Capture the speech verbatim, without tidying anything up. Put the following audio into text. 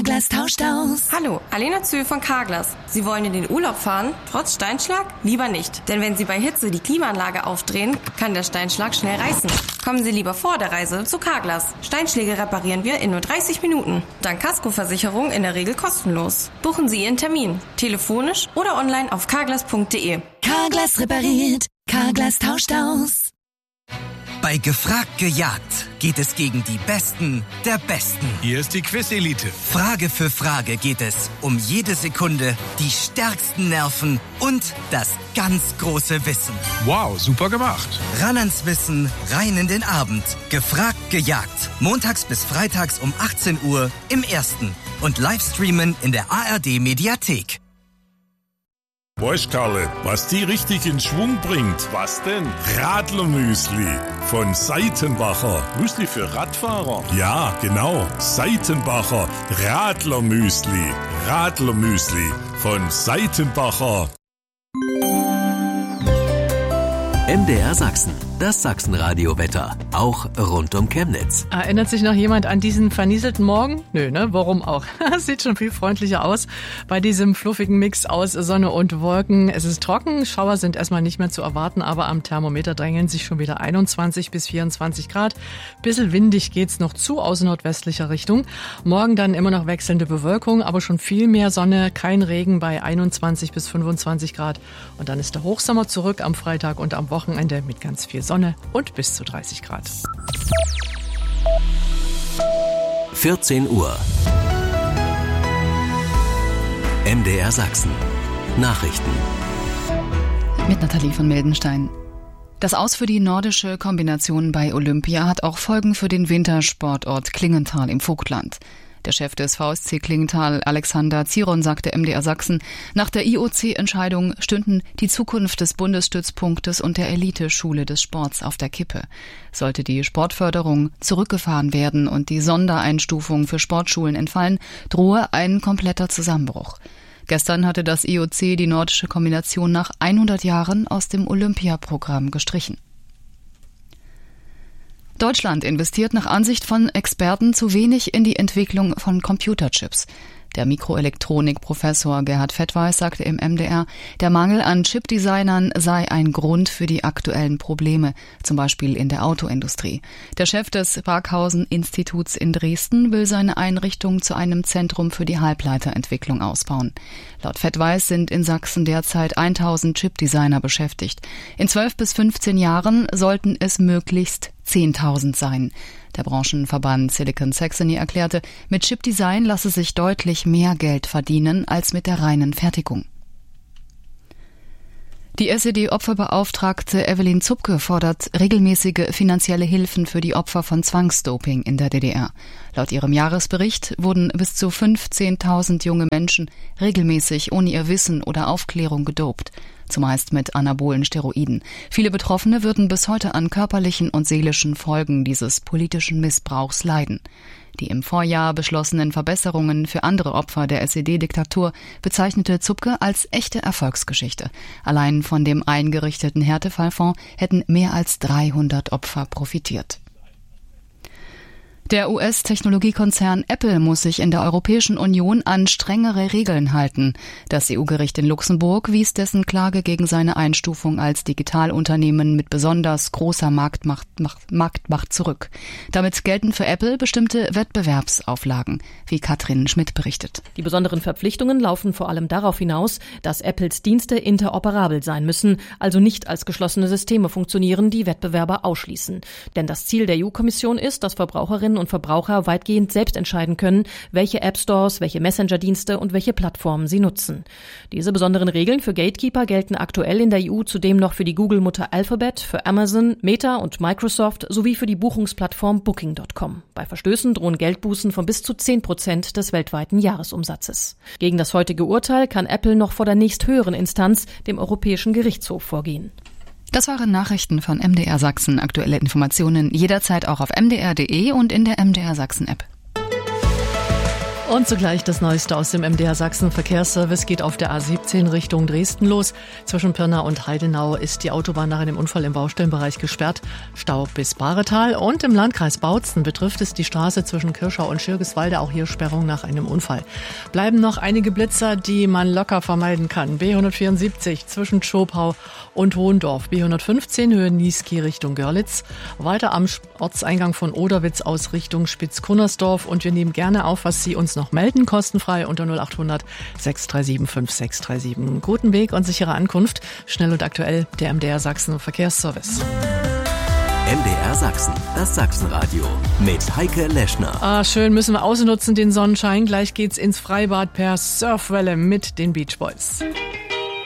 Carglass tauscht aus. Hallo, Alena Zöhl von Carglass. Sie wollen in den Urlaub fahren, trotz Steinschlag? Lieber nicht. Denn wenn Sie bei Hitze die Klimaanlage aufdrehen, kann der Steinschlag schnell reißen. Kommen Sie lieber vor der Reise zu Carglass. Steinschläge reparieren wir in nur dreißig Minuten. Dank Kaskoversicherung in der Regel kostenlos. Buchen Sie Ihren Termin. Telefonisch oder online auf carglass punkt de. Carglass repariert. Carglass tauscht aus. Bei Gefragt gejagt geht es gegen die Besten der Besten. Hier ist die Quiz-Elite. Frage für Frage geht es um jede Sekunde, die stärksten Nerven und das ganz große Wissen. Wow, super gemacht. Ran ans Wissen, rein in den Abend. Gefragt gejagt. Montags bis freitags um achtzehn Uhr im Ersten. Und Livestreamen in der A R D-Mediathek. Weißt Karle, was die richtig in Schwung bringt? Was denn? Radlermüsli von Seitenbacher. Müsli für Radfahrer? Ja, genau. Seitenbacher Radlermüsli. Radlermüsli von Seitenbacher. M D R Sachsen, das Sachsenradio-Wetter, auch rund um Chemnitz. Erinnert sich noch jemand an diesen vernieselten Morgen? Nö, ne? Warum auch? Sieht schon viel freundlicher aus bei diesem fluffigen Mix aus Sonne und Wolken. Es ist trocken, Schauer sind erstmal nicht mehr zu erwarten, aber am Thermometer drängeln sich schon wieder einundzwanzig bis vierundzwanzig Grad. Bisschen windig geht's noch zu aus nordwestlicher Richtung. Morgen dann immer noch wechselnde Bewölkung, aber schon viel mehr Sonne, kein Regen bei einundzwanzig bis fünfundzwanzig Grad. Und dann ist der Hochsommer zurück am Freitag und am Wochenende mit ganz viel Sonne und bis zu dreißig Grad. vierzehn Uhr. M D R Sachsen. Nachrichten. Mit Nathalie von Mildenstein. Das Aus für die nordische Kombination bei Olympia hat auch Folgen für den Wintersportort Klingenthal im Vogtland. Der Chef des V S C Klingenthal, Alexander Ziron, sagte M D R Sachsen, nach der I O C-Entscheidung stünden die Zukunft des Bundesstützpunktes und der Eliteschule des Sports auf der Kippe. Sollte die Sportförderung zurückgefahren werden und die Sondereinstufung für Sportschulen entfallen, drohe ein kompletter Zusammenbruch. Gestern hatte das I O C die nordische Kombination nach hundert Jahren aus dem Olympiaprogramm gestrichen. Deutschland investiert nach Ansicht von Experten zu wenig in die Entwicklung von Computerchips. Der Mikroelektronikprofessor Gerhard Fettweis sagte im M D R, der Mangel an Chipdesignern sei ein Grund für die aktuellen Probleme, zum Beispiel in der Autoindustrie. Der Chef des Barkhausen-Instituts in Dresden will seine Einrichtung zu einem Zentrum für die Halbleiterentwicklung ausbauen. Laut Fettweis sind in Sachsen derzeit tausend Chipdesigner beschäftigt. In zwölf bis fünfzehn Jahren sollten es möglichst zehntausend sein. Der Branchenverband Silicon Saxony erklärte, mit Chipdesign lasse sich deutlich mehr Geld verdienen als mit der reinen Fertigung. Die S E D-Opferbeauftragte Evelyn Zupke fordert regelmäßige finanzielle Hilfen für die Opfer von Zwangsdoping in der D D R. Laut ihrem Jahresbericht wurden bis zu fünfzehntausend junge Menschen regelmäßig ohne ihr Wissen oder Aufklärung gedopt, zumeist mit anabolen Steroiden. Viele Betroffene würden bis heute an körperlichen und seelischen Folgen dieses politischen Missbrauchs leiden. Die im Vorjahr beschlossenen Verbesserungen für andere Opfer der S E D-Diktatur bezeichnete Zupke als echte Erfolgsgeschichte. Allein von dem eingerichteten Härtefallfonds hätten mehr als dreihundert Opfer profitiert. Der U S-Technologiekonzern Apple muss sich in der Europäischen Union an strengere Regeln halten. Das E U-Gericht in Luxemburg wies dessen Klage gegen seine Einstufung als Digitalunternehmen mit besonders großer Marktmacht, Macht, Marktmacht zurück. Damit gelten für Apple bestimmte Wettbewerbsauflagen, wie Katrin Schmidt berichtet. Die besonderen Verpflichtungen laufen vor allem darauf hinaus, dass Apples Dienste interoperabel sein müssen, also nicht als geschlossene Systeme funktionieren, die Wettbewerber ausschließen. Denn das Ziel der E U-Kommission ist, dass Verbraucherinnen und Verbraucher weitgehend selbst entscheiden können, welche App-Stores, welche Messenger-Dienste und welche Plattformen sie nutzen. Diese besonderen Regeln für Gatekeeper gelten aktuell in der E U zudem noch für die Google-Mutter Alphabet, für Amazon, Meta und Microsoft sowie für die Buchungsplattform Booking Punkt com. Bei Verstößen drohen Geldbußen von bis zu zehn Prozent des weltweiten Jahresumsatzes. Gegen das heutige Urteil kann Apple noch vor der nächsthöheren Instanz, dem Europäischen Gerichtshof, vorgehen. Das waren Nachrichten von M D R Sachsen. Aktuelle Informationen jederzeit auch auf m d r punkt d e und in der M D R Sachsen App. Und zugleich das Neueste aus dem M D R Sachsen. Verkehrsservice geht auf der A siebzehn Richtung Dresden los. Zwischen Pirna und Heidenau ist die Autobahn nach einem Unfall im Baustellenbereich gesperrt. Stau bis Bahretal. Und im Landkreis Bautzen betrifft es die Straße zwischen Kirschau und Schirgiswalde. Auch hier Sperrung nach einem Unfall. Bleiben noch einige Blitzer, die man locker vermeiden kann. B hundertvierundsiebzig zwischen Schopau und Hohendorf. B hundertfünfzehn Höhe Niesky Richtung Görlitz. Weiter am Ortseingang von Oderwitz aus Richtung Spitzkunnersdorf. Und wir nehmen gerne auf, was Sie uns noch melden, kostenfrei unter null acht hundert sechs drei sieben fünf sechs drei sieben. Guten Weg und sichere Ankunft. Schnell und aktuell der M D R Sachsen Verkehrsservice. M D R Sachsen, das Sachsenradio mit Heike Leschner. Ah, schön, müssen wir ausnutzen den Sonnenschein. Gleich geht's ins Freibad per Surfwelle mit den Beach Boys.